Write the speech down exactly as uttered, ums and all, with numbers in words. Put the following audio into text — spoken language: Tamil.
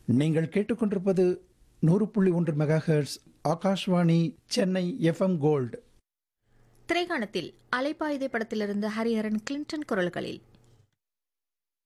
நீங்கள் கேட்டுக்கொண்டிருப்பது நூறு புள்ளி ஒன்று mega hertz Akashvani Chennai FM gold. திரைக்காணத்தில் அலைப்பாயுதை படத்திலிருந்து ஹரிஹரன் கிளின்டன் குரல்களில்